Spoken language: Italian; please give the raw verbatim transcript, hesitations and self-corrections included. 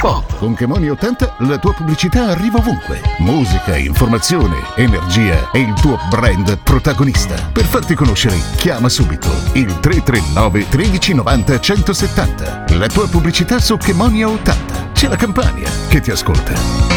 Pop. Con Chemoni ottanta la tua pubblicità arriva ovunque. Musica, informazione, energia e il tuo brand protagonista. Per farti conoscere, chiama subito il tre tre nove uno tre nove zero uno uno sette zero. La tua pubblicità su Chemonia ottanta. C'è la Campania che ti ascolta.